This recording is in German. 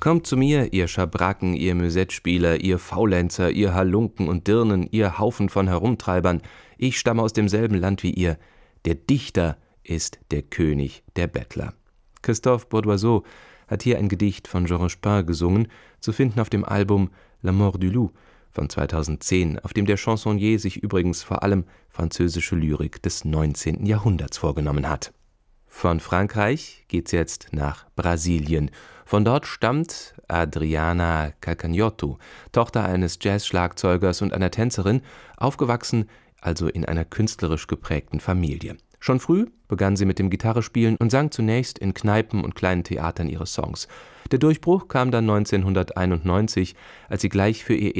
Kommt zu mir, ihr Schabracken, ihr Müsettspieler, ihr Faulenzer, ihr Halunken und Dirnen, ihr Haufen von Herumtreibern, ich stamme aus demselben Land wie ihr. Der Dichter ist der König der Bettler. Christophe Bourdoiseau hat hier ein Gedicht von Georges Pin gesungen, zu finden auf dem Album La Mort du Loup von 2010, auf dem der Chansonnier sich übrigens vor allem französische Lyrik des 19. Jahrhunderts vorgenommen hat. Von Frankreich geht's jetzt nach Brasilien. Von dort stammt Adriana Calcanhoto, Tochter eines Jazz-Schlagzeugers und einer Tänzerin, aufgewachsen also in einer künstlerisch geprägten Familie. Schon früh begann sie mit dem Gitarrespielen und sang zunächst in Kneipen und kleinen Theatern ihre Songs. Der Durchbruch kam dann 1991, als sie gleich für ihr